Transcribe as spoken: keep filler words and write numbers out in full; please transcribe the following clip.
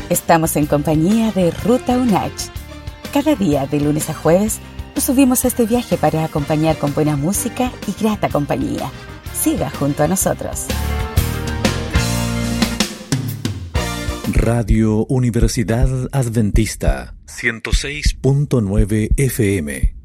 Estamos en compañía de Ruta UNACH. Cada día, de lunes a jueves, nos subimos a este viaje para acompañar con buena música y grata compañía. Siga junto a nosotros. Radio Universidad Adventista ciento seis punto nueve F M